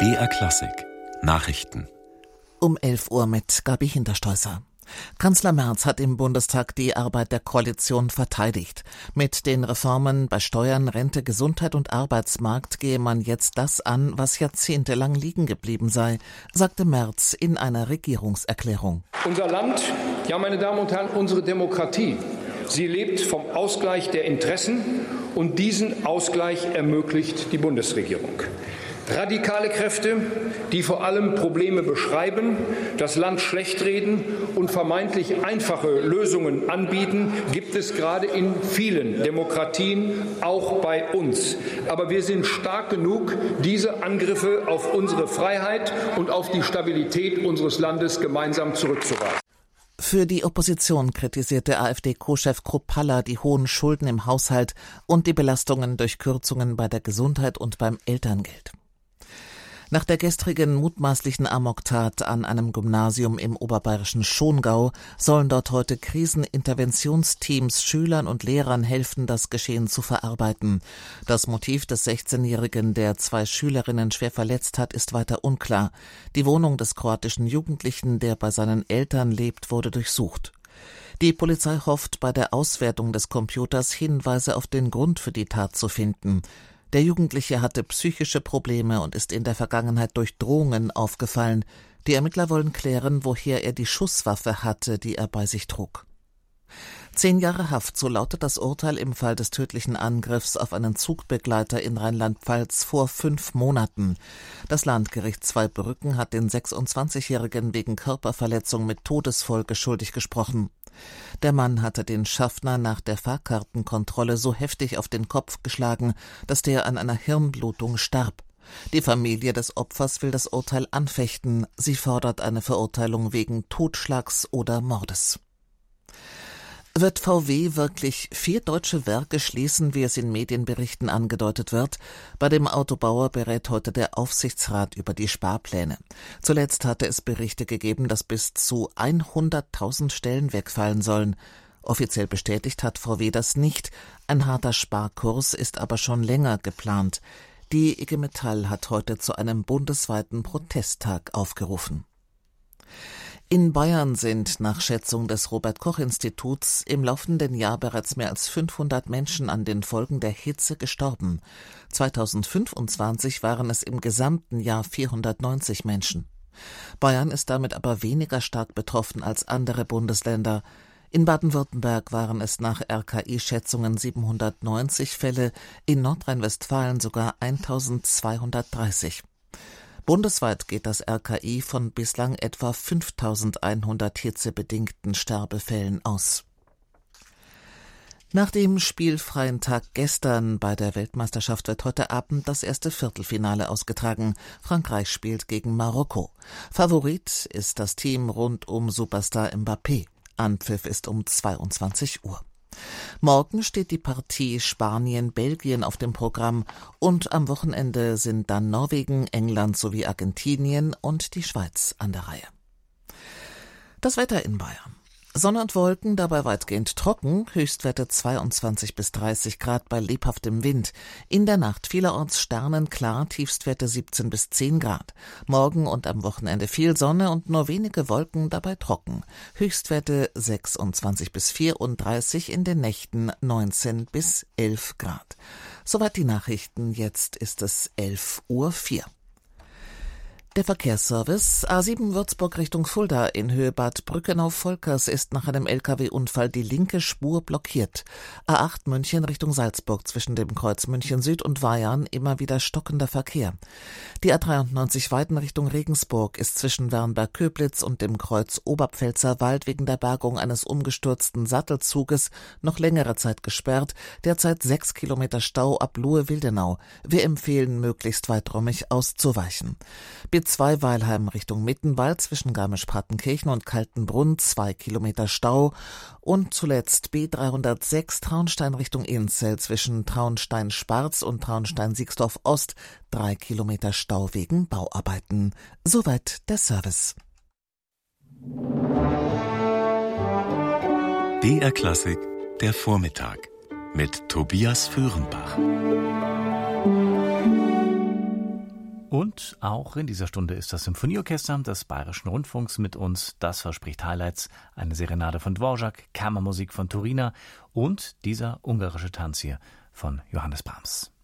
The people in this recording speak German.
BR Klassik Nachrichten Um 11 Uhr mit Gabi Hinterstoisser. Kanzler Merz hat im Bundestag die Arbeit der Koalition verteidigt. Mit den Reformen bei Steuern, Rente, Gesundheit und Arbeitsmarkt gehe man jetzt das an, was jahrzehntelang liegen geblieben sei, sagte Merz in einer Regierungserklärung. Unser Land, ja meine Damen und Herren, unsere Demokratie, sie lebt vom Ausgleich der Interessen und diesen Ausgleich ermöglicht die Bundesregierung. Radikale Kräfte, die vor allem Probleme beschreiben, das Land schlechtreden und vermeintlich einfache Lösungen anbieten, gibt es gerade in vielen Demokratien, auch bei uns. Aber wir sind stark genug, diese Angriffe auf unsere Freiheit und auf die Stabilität unseres Landes gemeinsam zurückzuweisen. Für die Opposition kritisierte AfD-Co-Chef Kruppalla die hohen Schulden im Haushalt und die Belastungen durch Kürzungen bei der Gesundheit und beim Elterngeld. Nach der gestrigen mutmaßlichen Amoktat an einem Gymnasium im oberbayerischen Schongau sollen dort heute Kriseninterventionsteams Schülern und Lehrern helfen, das Geschehen zu verarbeiten. Das Motiv des 16-Jährigen, der 2 Schülerinnen schwer verletzt hat, ist weiter unklar. Die Wohnung des kroatischen Jugendlichen, der bei seinen Eltern lebt, wurde durchsucht. Die Polizei hofft, bei der Auswertung des Computers Hinweise auf den Grund für die Tat zu finden. Der Jugendliche hatte psychische Probleme und ist in der Vergangenheit durch Drohungen aufgefallen. Die Ermittler wollen klären, woher er die Schusswaffe hatte, die er bei sich trug. 10 Jahre Haft, so lautet das Urteil im Fall des tödlichen Angriffs auf einen Zugbegleiter in Rheinland-Pfalz vor 5 Monaten. Das Landgericht Zweibrücken hat den 26-Jährigen wegen Körperverletzung mit Todesfolge schuldig gesprochen. Der Mann hatte den Schaffner nach der Fahrkartenkontrolle so heftig auf den Kopf geschlagen, dass der an einer Hirnblutung starb. Die Familie des Opfers will das Urteil anfechten. Sie fordert eine Verurteilung wegen Totschlags oder Mordes. Wird VW wirklich 4 deutsche Werke schließen, wie es in Medienberichten angedeutet wird? Bei dem Autobauer berät heute der Aufsichtsrat über die Sparpläne. Zuletzt hatte es Berichte gegeben, dass bis zu 100.000 Stellen wegfallen sollen. Offiziell bestätigt hat VW das nicht. Ein harter Sparkurs ist aber schon länger geplant. Die IG Metall hat heute zu einem bundesweiten Protesttag aufgerufen. In Bayern sind nach Schätzung des Robert-Koch-Instituts im laufenden Jahr bereits mehr als 500 Menschen an den Folgen der Hitze gestorben. 2025 waren es im gesamten Jahr 490 Menschen. Bayern ist damit aber weniger stark betroffen als andere Bundesländer. In Baden-Württemberg waren es nach RKI-Schätzungen 790 Fälle, in Nordrhein-Westfalen sogar 1230. Bundesweit geht das RKI von bislang etwa 5.100 hitzebedingten Sterbefällen aus. Nach dem spielfreien Tag gestern bei der Weltmeisterschaft wird heute Abend das erste Viertelfinale ausgetragen. Frankreich spielt gegen Marokko. Favorit ist das Team rund um Superstar Mbappé. Anpfiff ist um 22 Uhr. Morgen steht die Partie Spanien-Belgien auf dem Programm und am Wochenende sind dann Norwegen, England sowie Argentinien und die Schweiz an der Reihe. Das Wetter in Bayern. Sonne und Wolken, dabei weitgehend trocken, Höchstwerte 22 bis 30 Grad bei lebhaftem Wind. In der Nacht vielerorts sternenklar, Tiefstwerte 17 bis 10 Grad. Morgen und am Wochenende viel Sonne und nur wenige Wolken, dabei trocken. Höchstwerte 26 bis 34, in den Nächten 19 bis 11 Grad. Soweit die Nachrichten, jetzt ist es 11:04 Uhr. Der Verkehrsservice A7 Würzburg Richtung Fulda in Höhe Bad Brückenau-Volkers ist nach einem LKW-Unfall die linke Spur blockiert. A8 München Richtung Salzburg zwischen dem Kreuz München Süd und Weyarn immer wieder stockender Verkehr. Die A93 Weiden Richtung Regensburg ist zwischen Wernberg-Köblitz und dem Kreuz Oberpfälzer Wald wegen der Bergung eines umgestürzten Sattelzuges noch längere Zeit gesperrt. Derzeit 6 Kilometer Stau ab Luhe-Wildenau. Wir empfehlen, möglichst weiträumig auszuweichen. B2 Weilheim Richtung Mittenwald zwischen Garmisch-Partenkirchen und Kaltenbrunn 2 Kilometer Stau und zuletzt B306 Traunstein Richtung Inzell zwischen Traunstein-Sparz und Traunstein-Siegsdorf-Ost 3 Kilometer Stau wegen Bauarbeiten. Soweit der Service. BR Klassik, der Vormittag mit Tobias Föhrenbach. Und Und auch in dieser Stunde ist das Symphonieorchester des Bayerischen Rundfunks mit uns. Das verspricht Highlights, eine Serenade von Dvorak, Kammermusik von Turina und dieser ungarische Tanz hier von Johannes Brahms.